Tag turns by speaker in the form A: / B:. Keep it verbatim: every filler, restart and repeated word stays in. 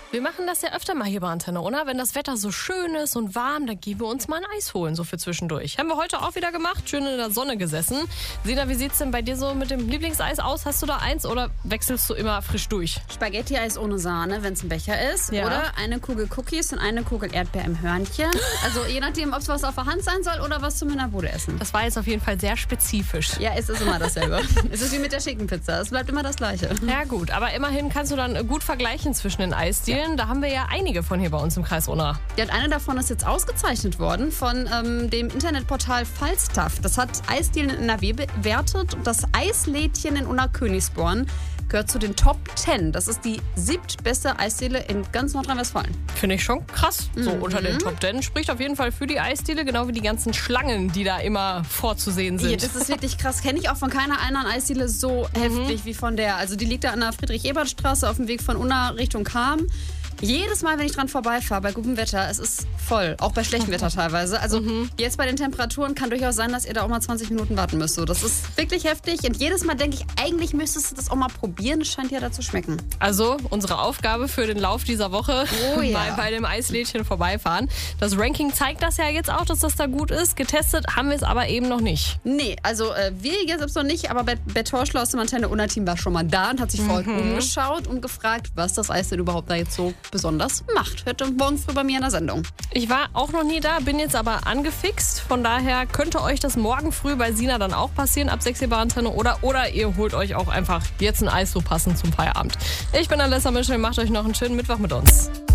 A: Wir machen das ja öfter mal hier bei Antenne, oder? Wenn das Wetter so schön ist und warm, dann gehen wir uns mal ein Eis holen, so für zwischendurch. Haben wir heute auch wieder gemacht, schön in der Sonne gesessen. Sina, wie sieht's denn bei dir so mit dem Lieblingseis aus? Hast du da eins oder wechselst du immer frisch durch?
B: Spaghetti-Eis ohne Sahne, wenn es ein Becher ist.
A: Ja.
B: Oder eine Kugel Cookies und eine Kugel Erdbeer im Hörnchen. Also je nachdem, ob es was auf der Hand sein soll oder was zum in der Bude essen.
A: Das war jetzt auf jeden Fall sehr spezifisch.
B: Ja, es ist immer dasselbe. Es ist wie mit der Schinkenpizza. Es bleibt immer das Gleiche.
A: Ja gut, aber immerhin kannst du dann gut vergleichen zwischen den Eisdielen. Ja. Da haben wir ja einige von hier bei uns im Kreis Unna.
B: Ja, und eine davon ist jetzt ausgezeichnet worden von ähm, dem Internetportal Falstaff. Das hat Eisdielen in N R W bewertet und das Eislädchen in Unna Königsborn gehört zu den Top zehn. Das ist die siebtbeste Eisdiele in ganz Nordrhein-Westfalen.
A: Finde ich schon krass. So
B: Mhm.
A: unter den Top zehn spricht auf jeden Fall für die Eisdiele, genau wie die ganzen Schlangen, die da immer vorzusehen sind.
B: Ja, das ist wirklich krass. Kenne ich auch von keiner anderen Eisdiele so heftig wie von der. Also die liegt da an der Friedrich-Ebert-Straße auf dem Weg von Unna Richtung Cham. Jedes Mal, wenn ich dran vorbeifahre, bei gutem Wetter, es ist voll. Auch bei schlechtem Wetter teilweise. Also mhm. jetzt bei den Temperaturen kann durchaus sein, dass ihr da auch mal zwanzig Minuten warten müsst. So, das ist wirklich heftig. Und jedes Mal denke ich, eigentlich müsstest du das auch mal probieren. Es scheint ja da zu schmecken.
A: Also unsere Aufgabe für den Lauf dieser Woche,
B: oh, ja.
A: bei, bei dem Eislädchen vorbeifahren. Das Ranking zeigt das ja jetzt auch, dass das da gut ist. Getestet haben wir es aber eben noch nicht.
B: Nee, also äh, wir jetzt selbst noch nicht, aber Bert Horschler aus dem Antenne Unna Team war schon mal da und hat sich vorher mhm. umgeschaut und gefragt, was das Eis denn überhaupt da jetzt so besonders macht. Hört morgen früh bei mir in der Sendung.
A: Ich war auch noch nie da, bin jetzt aber angefixt. Von daher könnte euch das morgen früh bei Sina dann auch passieren, ab sechs Uhr bei Antenne. Oder, oder ihr holt euch auch einfach jetzt ein Eis so passend zum Feierabend. Ich bin Alessa Mischel, macht euch noch einen schönen Mittwoch mit uns.